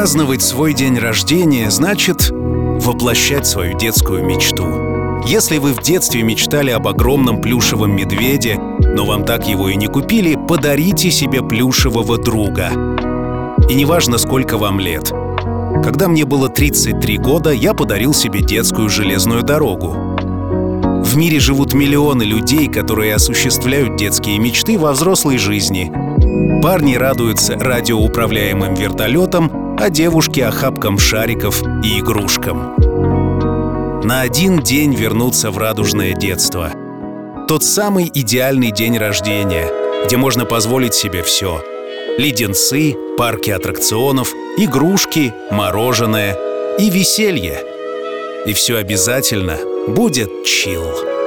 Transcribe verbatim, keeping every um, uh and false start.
Праздновать свой день рождения значит воплощать свою детскую мечту. Если вы в детстве мечтали об огромном плюшевом медведе, но вам так его и не купили, подарите себе плюшевого друга. И неважно, сколько вам лет. Когда мне было тридцать три года, я подарил себе детскую железную дорогу. В мире живут миллионы людей, которые осуществляют детские мечты во взрослой жизни. Парни радуются радиоуправляемым вертолетам, а девушки — охапкам шариков и игрушкам. На один день вернуться в радужное детство. Тот самый идеальный день рождения, где можно позволить себе все. Леденцы, парки аттракционов, игрушки, мороженое и веселье. И все обязательно будет чилл.